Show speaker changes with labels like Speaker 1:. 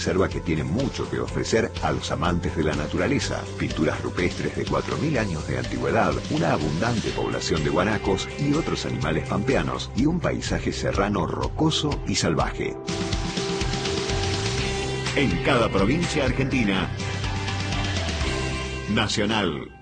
Speaker 1: Reserva que tiene mucho que ofrecer a los amantes de la naturaleza, pinturas rupestres de 4000 años de antigüedad, una abundante población de guanacos y otros animales pampeanos, y un paisaje serrano rocoso y salvaje. En cada provincia argentina, Nacional.